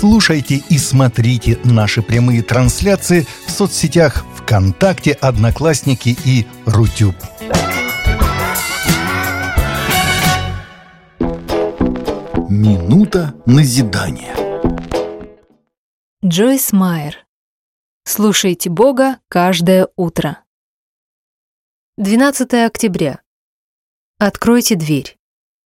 Слушайте и смотрите наши прямые трансляции в соцсетях ВКонтакте, Одноклассники и Рутюб. Минута назидания. Джойс Майер. Слушайте Бога каждое утро. 12 октября. Откройте дверь.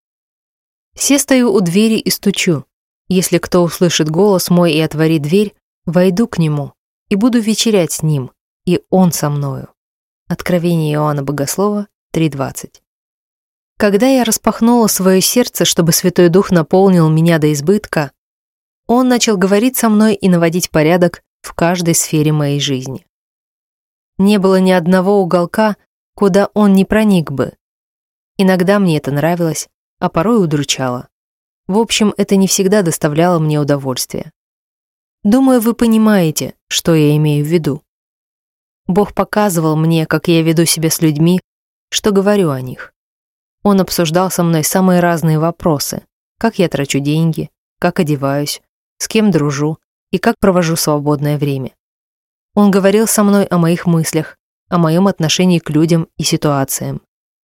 Се стою у двери и стучу. Если кто услышит голос мой и отворит дверь, войду к нему и буду вечерять с ним, и он со мною. Откровение Иоанна Богослова 3:20. Когда я распахнула свое сердце, чтобы Святой Дух наполнил меня до избытка, Он начал говорить со мной и наводить порядок в каждой сфере моей жизни. Не было ни одного уголка, куда Он не проник бы. Иногда мне это нравилось, а порой удручало. В общем, это не всегда доставляло мне удовольствие. Думаю, вы понимаете, что я имею в виду. Бог показывал мне, как я веду себя с людьми, что говорю о них. Он обсуждал со мной самые разные вопросы: как я трачу деньги, как одеваюсь, с кем дружу и как провожу свободное время. Он говорил со мной о моих мыслях, о моем отношении к людям и ситуациям.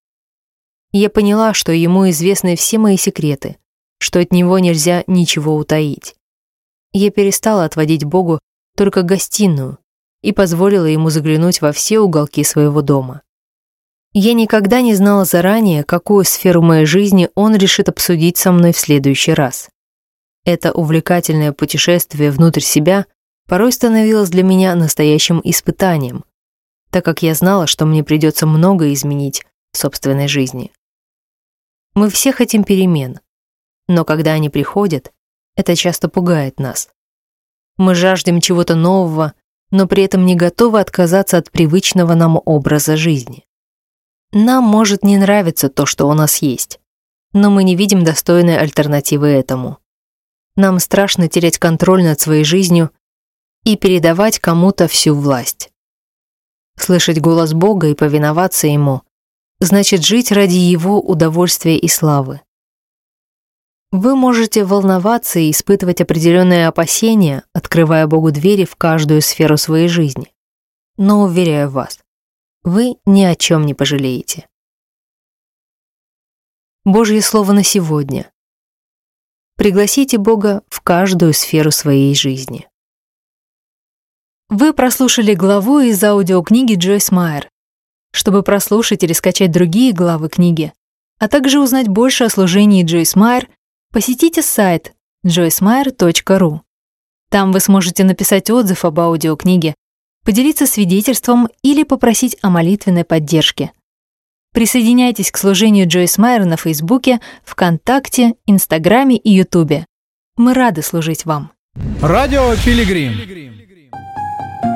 Я поняла, что ему известны все мои секреты, что от него нельзя ничего утаить. Я перестала отводить Богу только гостиную и позволила ему заглянуть во все уголки своего дома. Я никогда не знала заранее, какую сферу моей жизни он решит обсудить со мной в следующий раз. Это увлекательное путешествие внутрь себя порой становилось для меня настоящим испытанием, так как я знала, что мне придется многое изменить в собственной жизни. Мы все хотим перемен, но когда они приходят, это часто пугает нас. Мы жаждем чего-то нового, но при этом не готовы отказаться от привычного нам образа жизни. Нам может не нравиться то, что у нас есть, но мы не видим достойной альтернативы этому. Нам страшно терять контроль над своей жизнью и передавать кому-то всю власть. Слышать голос Бога и повиноваться Ему значит жить ради Его удовольствия и славы. Вы можете волноваться и испытывать определенные опасения, открывая Богу двери в каждую сферу своей жизни. Но, уверяю вас, вы ни о чем не пожалеете. Божье слово на сегодня. Пригласите Бога в каждую сферу своей жизни. Вы прослушали главу из аудиокниги Джойс Майер. Чтобы прослушать или скачать другие главы книги, а также узнать больше о служении Джойс Майер, посетите сайт joycemeyer.ru. Там вы сможете написать отзыв об аудиокниге, поделиться свидетельством или попросить о молитвенной поддержке. Присоединяйтесь к служению Джойс Майер на Фейсбуке, ВКонтакте, Инстаграме и Ютубе. Мы рады служить вам. Радио Пилигрим.